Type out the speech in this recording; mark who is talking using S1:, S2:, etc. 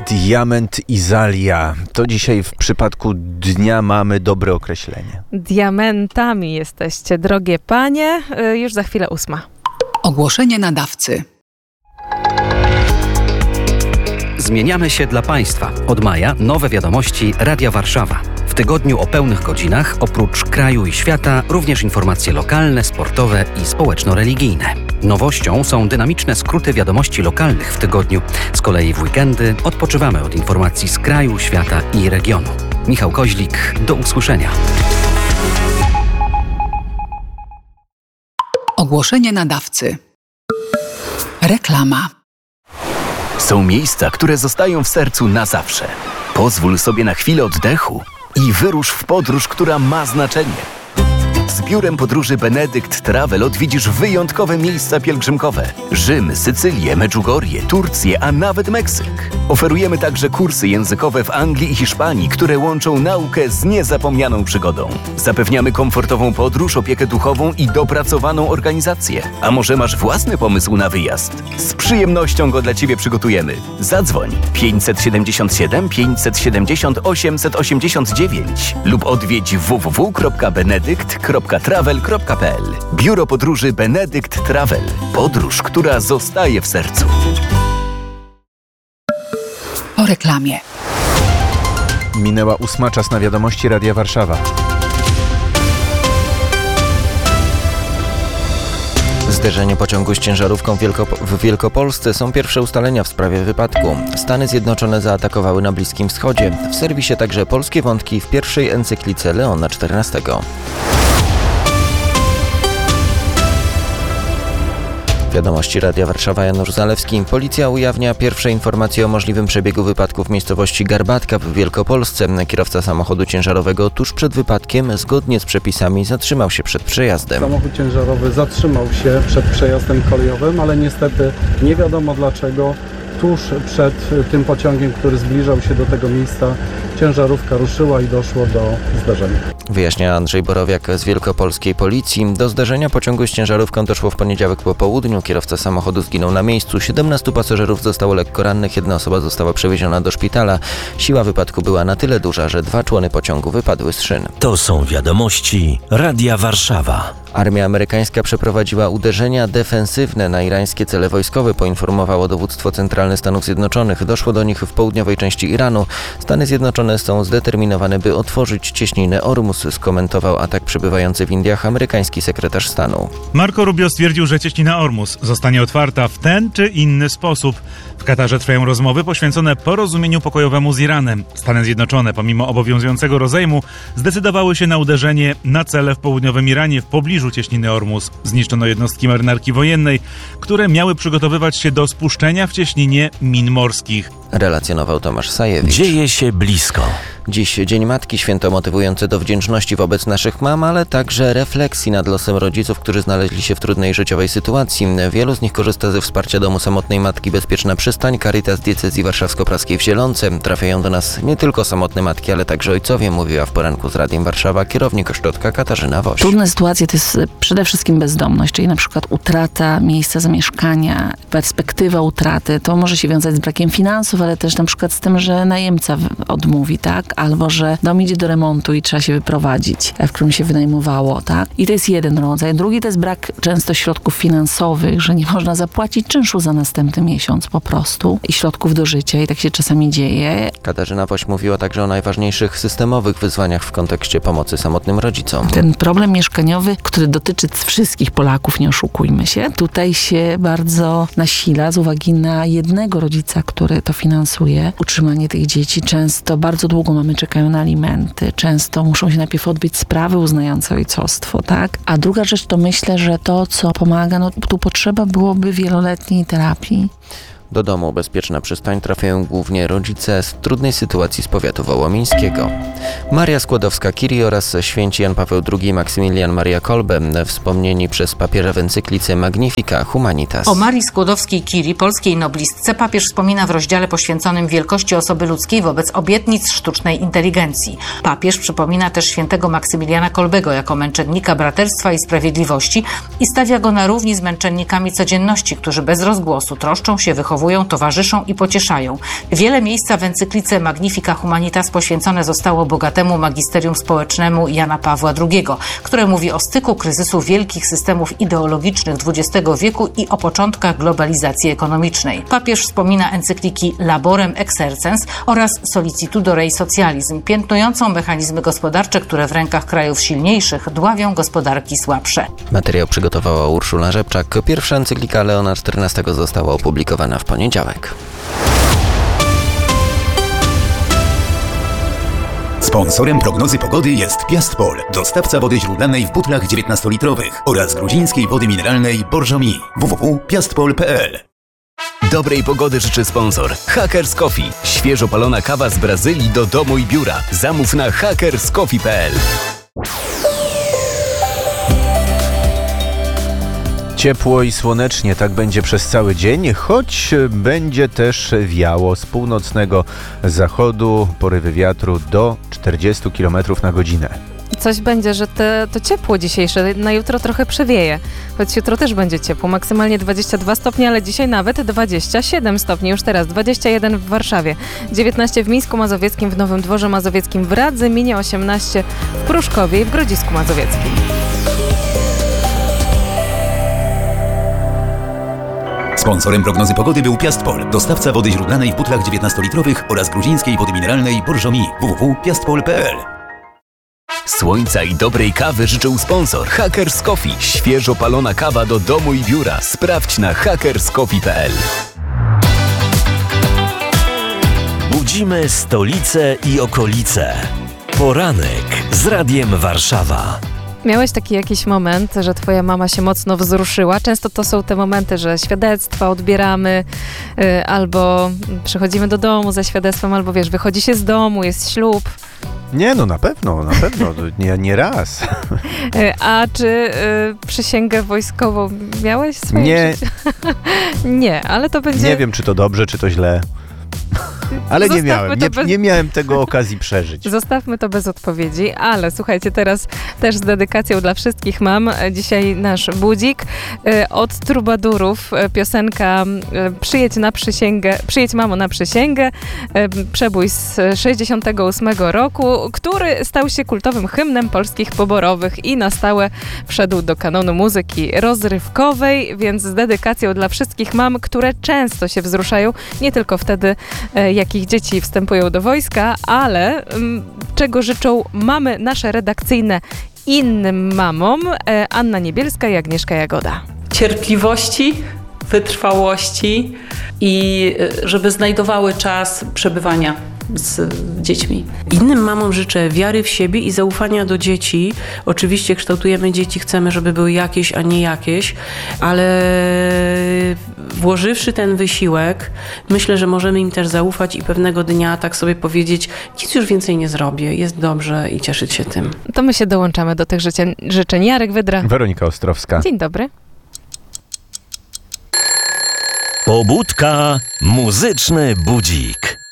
S1: Diament Izalia. To dzisiaj w przypadku dnia mamy dobre określenie.
S2: Diamentami jesteście, drogie panie. Już za chwilę 8.
S3: Ogłoszenie nadawcy.
S4: Zmieniamy się dla Państwa. Od maja nowe wiadomości Radia Warszawa. W tygodniu o pełnych godzinach, oprócz kraju i świata, również informacje lokalne, sportowe i społeczno-religijne. Nowością są dynamiczne skróty wiadomości lokalnych w tygodniu. Z kolei w weekendy odpoczywamy od informacji z kraju, świata i regionu. Michał Koźlik, do usłyszenia.
S3: Ogłoszenie nadawcy. Reklama.
S5: Są miejsca, które zostają w sercu na zawsze. Pozwól sobie na chwilę oddechu i wyrusz w podróż, która ma znaczenie. Z biurem podróży Benedykt Travel odwiedzisz wyjątkowe miejsca pielgrzymkowe. Rzym, Sycylię, Medjugorje, Turcję, a nawet Meksyk. Oferujemy także kursy językowe w Anglii i Hiszpanii, które łączą naukę z niezapomnianą przygodą. Zapewniamy komfortową podróż, opiekę duchową i dopracowaną organizację. A może masz własny pomysł na wyjazd? Z przyjemnością go dla Ciebie przygotujemy. Zadzwoń 577 570 889 lub odwiedź www.benedykt.travel.pl. Biuro podróży Benedykt Travel. Podróż, która zostaje w sercu.
S3: Po reklamie.
S1: Minęła 8, czas na wiadomości Radia Warszawa.
S6: Zderzenie pociągu z ciężarówką w Wielkopolsce są pierwsze ustalenia w sprawie wypadku. Stany Zjednoczone zaatakowały na Bliskim Wschodzie. W serwisie także polskie wątki w pierwszej encyklice Leona XIV. Wiadomości Radia Warszawa, Janusz Zalewski. Policja ujawnia pierwsze informacje o możliwym przebiegu wypadku w miejscowości Garbatka w Wielkopolsce. Kierowca samochodu ciężarowego tuż przed wypadkiem, zgodnie z przepisami, zatrzymał się przed przejazdem.
S7: Samochód ciężarowy zatrzymał się przed przejazdem kolejowym, ale niestety nie wiadomo dlaczego. Tuż przed tym pociągiem, który zbliżał się do tego miejsca, ciężarówka ruszyła i doszło do zdarzenia.
S6: Wyjaśnia Andrzej Borowiak z Wielkopolskiej Policji. Do zdarzenia pociągu z ciężarówką doszło w poniedziałek po południu. Kierowca samochodu zginął na miejscu. 17 pasażerów zostało lekko rannych. 1 osoba została przewieziona do szpitala. Siła wypadku była na tyle duża, że 2 człony pociągu wypadły z szyn.
S8: To są wiadomości Radia Warszawa.
S6: Armia amerykańska przeprowadziła uderzenia defensywne na irańskie cele wojskowe, poinformowało dowództwo centralne Stanów Zjednoczonych. Doszło do nich w południowej części Iranu. Stany Zjednoczone są zdeterminowane, by otworzyć cieśninę Ormus, skomentował atak przebywający w Indiach amerykański sekretarz stanu.
S9: Marco Rubio stwierdził, że cieśnina Ormus zostanie otwarta w ten czy inny sposób. W Katarze trwają rozmowy poświęcone porozumieniu pokojowemu z Iranem. Stany Zjednoczone, pomimo obowiązującego rozejmu, zdecydowały się na uderzenie na cele w południowym Iranie w pobliżu cieśniny Ormus. Zniszczono jednostki marynarki wojennej, które miały przygotowywać się do spuszczenia w cieśninie min morskich.
S6: Relacjonował Tomasz Sajewicz.
S8: Dzieje się blisko.
S6: Dziś Dzień Matki, święto motywujące do wdzięczności wobec naszych mam, ale także refleksji nad losem rodziców, którzy znaleźli się w trudnej życiowej sytuacji. Wielu z nich korzysta ze wsparcia Domu Samotnej Matki Bezpieczna Przystań, Caritas Diecezji Warszawsko-Praskiej w Zielonce. Trafiają do nas nie tylko samotne matki, ale także ojcowie, mówiła w poranku z Radiem Warszawa kierownik ośrodka Katarzyna Woś.
S10: Trudne sytuacje to jest przede wszystkim bezdomność, czyli na przykład utrata miejsca zamieszkania, perspektywa utraty. To może się wiązać z brakiem finansów, ale też na przykład z tym, że najemca odmówi, tak? Albo że dom idzie do remontu i trzeba się wyprowadzić, w którym się wynajmowało, tak? I to jest jeden rodzaj. Drugi to jest brak często środków finansowych, że nie można zapłacić czynszu za następny miesiąc po prostu i środków do życia i tak się czasami dzieje.
S6: Katarzyna Woś mówiła także o najważniejszych systemowych wyzwaniach w kontekście pomocy samotnym rodzicom.
S10: Ten problem mieszkaniowy, który dotyczy wszystkich Polaków, nie oszukujmy się, tutaj się bardzo nasila z uwagi na jednego rodzica, który to finansuje, utrzymanie tych dzieci. Często bardzo długo mamy czekają na alimenty, często muszą się najpierw odbyć sprawy uznające ojcostwo, tak? A druga rzecz to myślę, że to, co pomaga, no tu potrzeba byłoby wieloletniej terapii.
S6: Do domu Bezpieczna Przystań trafiają głównie rodzice z trudnej sytuacji z powiatu wołomińskiego. Maria Skłodowska-Curie oraz święci Jan Paweł II i Maksymilian Maria Kolbe, wspomnieni przez papieża w encyklice Magnifica Humanitas.
S11: O Marii Skłodowskiej-Curie, polskiej noblistce, papież wspomina w rozdziale poświęconym wielkości osoby ludzkiej wobec obietnic sztucznej inteligencji. Papież przypomina też świętego Maksymiliana Kolbego jako męczennika braterstwa i sprawiedliwości i stawia go na równi z męczennikami codzienności, którzy bez rozgłosu troszczą się wychować wychowują, towarzyszą i pocieszają. Wiele miejsca w encyklice Magnifica Humanitas poświęcone zostało bogatemu magisterium społecznemu Jana Pawła II, które mówi o styku kryzysu wielkich systemów ideologicznych XX wieku i o początkach globalizacji ekonomicznej. Papież wspomina encykliki Laborem Exercens oraz Solicitudo Rei Socialism, piętnującą mechanizmy gospodarcze, które w rękach krajów silniejszych dławią gospodarki słabsze.
S6: Materiał przygotowała Urszula Rzepczak. Pierwsza encyklika Leona XIV została opublikowana w poniedziałek.
S12: Sponsorem prognozy pogody jest Piastpol, dostawca wody źródlanej w butlach 19-litrowych oraz gruzińskiej wody mineralnej Borjomi. www.piastpol.pl.
S5: Dobrej pogody życzy sponsor Hackers Coffee. Świeżo palona kawa z Brazylii do domu i biura. Zamów na hackerscoffee.pl.
S1: Ciepło i słonecznie, tak będzie przez cały dzień, choć będzie też wiało z północnego zachodu, porywy wiatru do 40 km na godzinę.
S2: Coś będzie, że to ciepło dzisiejsze na jutro trochę przewieje, choć jutro też będzie ciepło, maksymalnie 22 stopnie, ale dzisiaj nawet 27 stopni, już teraz 21 w Warszawie, 19 w Mińsku Mazowieckim, w Nowym Dworze Mazowieckim, w Radzyminie, 18 w Pruszkowie i w Grodzisku Mazowieckim.
S12: Sponsorem prognozy pogody był Piastpol, dostawca wody źródlanej w butlach 19-litrowych oraz gruzińskiej wody mineralnej Borjomi. www.piastpol.pl.
S5: Słońca i dobrej kawy życzył sponsor Hackers Coffee. Świeżo palona kawa do domu i biura. Sprawdź na hackerscoffee.pl.
S8: Budzimy stolicę i okolice. Poranek z Radiem Warszawa.
S2: Miałeś taki jakiś moment, że twoja mama się mocno wzruszyła? Często to są te momenty, że świadectwa odbieramy, albo przychodzimy do domu ze świadectwem, albo wiesz, wychodzi się z domu, jest ślub.
S1: Nie, no na pewno, nie raz.
S2: A czy przysięgę wojskową miałeś w swoim
S1: Nie.
S2: życiu? Nie, ale to będzie...
S1: Nie wiem, czy to dobrze, czy to źle. Ale nie miałem tego okazji przeżyć.
S2: Zostawmy to bez odpowiedzi, ale słuchajcie, teraz też z dedykacją dla wszystkich mam. Dzisiaj nasz budzik. Od Trubadurów piosenka Przyjedź mamo na przysięgę. Przebój z 68 roku, który stał się kultowym hymnem polskich poborowych i na stałe wszedł do kanonu muzyki rozrywkowej, więc z dedykacją dla wszystkich mam, które często się wzruszają, nie tylko wtedy, jak ich dzieci wstępują do wojska, ale czego życzą mamy nasze redakcyjne innym mamom, Anna Niebielska i Agnieszka Jagoda.
S13: Cierpliwości, wytrwałości i żeby znajdowały czas przebywania z dziećmi.
S14: Innym mamom życzę wiary w siebie i zaufania do dzieci. Oczywiście kształtujemy dzieci, chcemy, żeby były jakieś, a nie jakieś, ale włożywszy ten wysiłek, myślę, że możemy im też zaufać i pewnego dnia tak sobie powiedzieć, nic już więcej nie zrobię, jest dobrze i cieszyć się tym.
S2: To my się dołączamy do tych życzeń. Jarek Wydra.
S1: Weronika Ostrowska.
S2: Dzień dobry.
S8: Pobudka, muzyczny budzik.